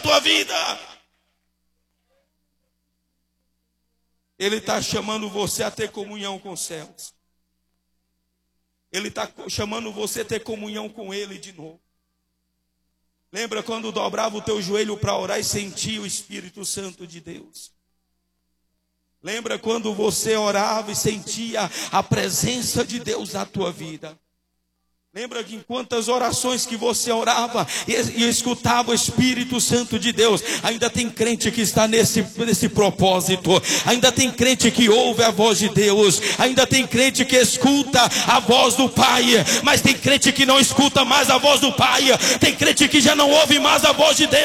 tua vida. Ele está chamando você a ter comunhão com os céus. Ele está chamando você a ter comunhão com Ele de novo. Lembra quando dobrava o teu joelho para orar e sentia o Espírito Santo de Deus? Lembra quando você orava e sentia a presença de Deus na tua vida? Lembra que em quantas orações que você orava e escutava o Espírito Santo de Deus? Ainda tem crente que está nesse propósito. Ainda tem crente que ouve a voz de Deus. Ainda tem crente que escuta a voz do Pai. Mas tem crente que não escuta mais a voz do Pai. Tem crente que já não ouve mais a voz de Deus.